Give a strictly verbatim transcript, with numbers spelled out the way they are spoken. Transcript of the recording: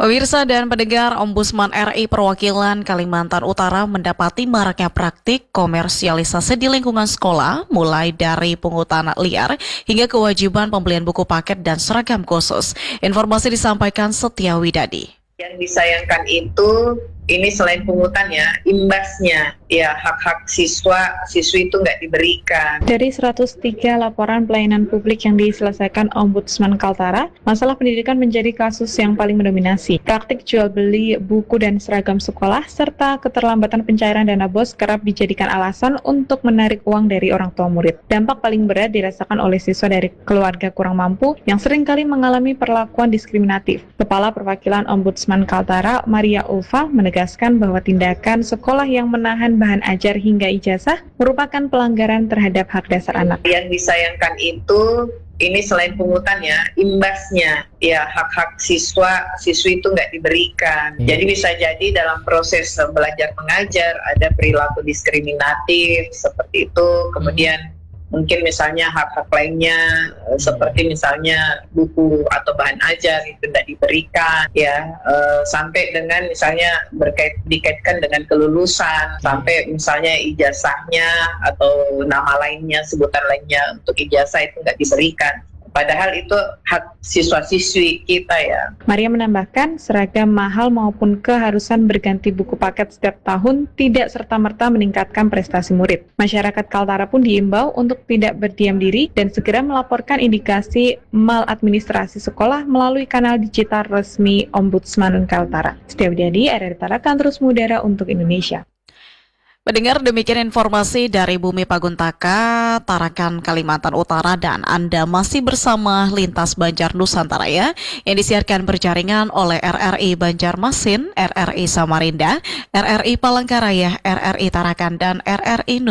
Pemirsa dan pendengar, Ombudsman R I Perwakilan Kalimantan Utara mendapati maraknya praktik komersialisasi di lingkungan sekolah, mulai dari pungutan liar hingga kewajiban pembelian buku paket dan seragam khusus. Informasi disampaikan Setia Widadi. Yang disayangkan itu, ini selain pungutan ya, imbasnya, ya hak-hak siswa, siswi itu nggak diberikan. Dari seratus tiga laporan pelayanan publik yang diselesaikan Ombudsman Kaltara, masalah pendidikan menjadi kasus yang paling mendominasi. Praktik jual beli buku dan seragam sekolah, serta keterlambatan pencairan dana bos kerap dijadikan alasan untuk menarik uang dari orang tua murid. Dampak paling berat dirasakan oleh siswa dari keluarga kurang mampu yang seringkali mengalami perlakuan diskriminatif. Kepala Perwakilan Ombudsman Kaltara, Maria Ulfa, menegaskan bahwa tindakan sekolah yang menahan bahan ajar hingga ijazah merupakan pelanggaran terhadap hak dasar anak. Yang disayangkan itu, ini selain pungutan ya, imbasnya, ya hak-hak siswa, siswi itu nggak diberikan. Hmm. Jadi bisa jadi dalam proses belajar mengajar ada perilaku diskriminatif seperti itu, kemudian mungkin misalnya hak-hak lainnya hmm. seperti misalnya buku atau bahan ajar itu tidak diberikan, ya e, sampai dengan misalnya berkait dikaitkan dengan kelulusan, hmm. sampai misalnya ijazahnya atau nama lainnya, sebutan lainnya untuk ijazah itu nggak diberikan. Padahal itu hak siswa-siswi kita ya. Maria menambahkan, seragam mahal maupun keharusan berganti buku paket setiap tahun tidak serta-merta meningkatkan prestasi murid. Masyarakat Kaltara pun diimbau untuk tidak berdiam diri dan segera melaporkan indikasi maladministrasi sekolah melalui kanal digital resmi Ombudsman Kaltara. Setia Widadi, R R I Tarakan terus mengudara untuk Indonesia. Mendengar demikian informasi dari Bumi Paguntaka, Tarakan, Kalimantan Utara, dan Anda masih bersama Lintas Banjar Nusantara ya, yang disiarkan berjaringan oleh R R I Banjarmasin, R R I Samarinda, R R I Palangkaraya, R R I Tarakan, dan R R I Nusantara.